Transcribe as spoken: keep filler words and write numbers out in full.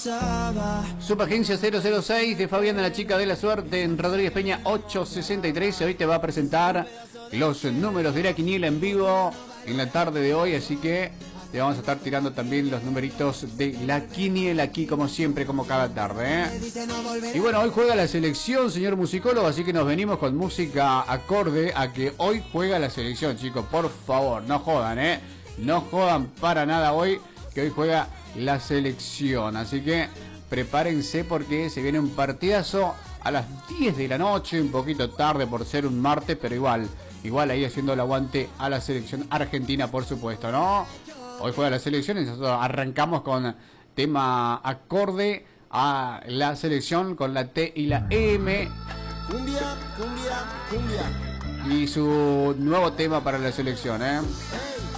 Subagencia cero cero seis de Fabián de la Chica de la Suerte en Rodríguez Peña ochocientos sesenta y tres. Hoy te va a presentar los números de la quiniela en vivo en la tarde de hoy, así que te vamos a estar tirando también los numeritos de la quiniela aquí como siempre, como cada tarde, ¿eh? Y bueno, hoy juega la selección, señor musicólogo, así que nos venimos con música acorde a que hoy juega la selección, chicos. Por favor, no jodan, ¿eh? No jodan para nada hoy, que hoy juega la selección. Así que prepárense porque se viene un partidazo a las diez de la noche, un poquito tarde por ser un martes, pero igual, igual ahí haciendo el aguante a la selección argentina, por supuesto, ¿no? Hoy juega la selección y nosotros arrancamos con tema acorde a la selección con la T y la M. Cumbia, cumbia, cumbia. Y su nuevo tema para la selección, ¿eh? Hey.